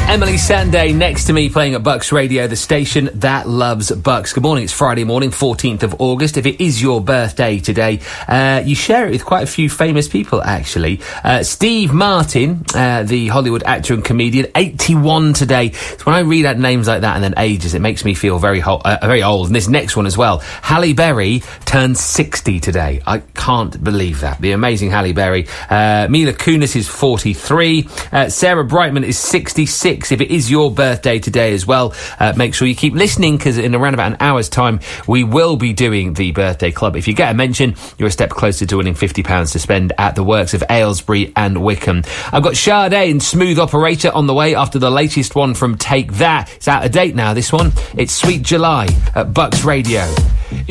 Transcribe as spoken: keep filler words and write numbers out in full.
Emily Sandé next to me playing at Bucks Radio, the station that loves Bucks. Good morning, it's Friday morning, fourteenth of August. If it is your birthday today, uh, you share it with quite a few famous people, actually. Uh, Steve Martin, uh, the Hollywood actor and comedian, eighty-one today. So when I read out names like that and then ages, it makes me feel very, ho- uh, very old. And this next one as well. Halle Berry turns sixty today. I can't believe that. The amazing Halle Berry. Uh, Mila Kunis is forty-three. Uh, Sarah Brightman is sixty-six. If it is your birthday today as well, uh, make sure you keep listening, because in around about an hour's time, we will be doing the birthday club. If you get a mention, you're a step closer to winning fifty pounds to spend at the works of Aylesbury and Wickham. I've got Sade and Smooth Operator on the way after the latest one from Take That. It's out of date now, this one. It's Sweet July at Bucks Radio.